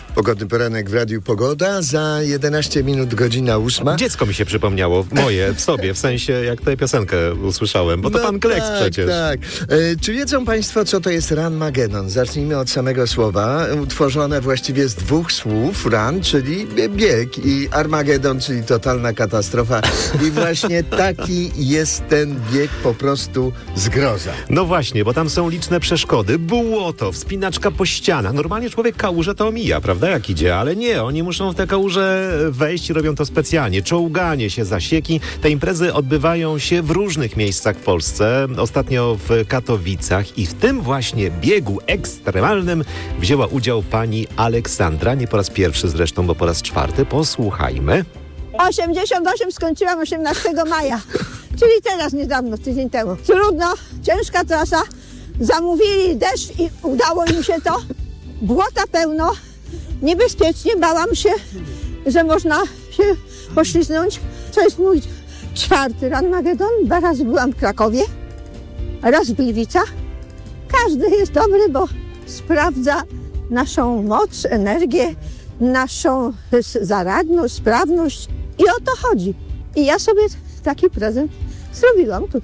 Pogodny poranek w Radiu Pogoda. Za 11 minut godzina 8. Dziecko mi się przypomniało, moje, w sobie, w sensie jak tę piosenkę usłyszałem, bo to pan Kleks przecież. Tak. Czy wiedzą państwo, co to jest Ranmagedon? Zacznijmy od samego słowa. Utworzone właściwie z dwóch słów. Ran, czyli bieg, i Armagedon, czyli totalna katastrofa. I właśnie taki jest ten bieg, po prostu zgroza. No właśnie, bo tam są liczne przeszkody. Błoto, wspinaczka po ścianach. Normalnie człowiek kałużę to omija, prawda, jak idzie, ale nie, oni muszą w te kałuże wejść i robią to specjalnie. Czołganie się, zasieki. Te imprezy odbywają się w różnych miejscach w Polsce. Ostatnio w Katowicach i w tym właśnie biegu ekstremalnym wzięła udział pani Aleksandra. Nie po raz pierwszy zresztą, bo po raz czwarty. Posłuchajmy. 88 skończyłam 18 maja, czyli teraz niedawno, tydzień temu. Trudno, ciężka trasa. Zamówili deszcz i udało im się to. Błota pełno, niebezpiecznie, bałam się, że można się poślizgnąć. To jest mój czwarty Ranmagedon. 2 razy byłam w Krakowie, raz w Gliwicach. Każdy jest dobry, bo sprawdza naszą moc, energię, naszą zaradność, sprawność i o to chodzi. I ja sobie taki prezent zrobiłam tutaj.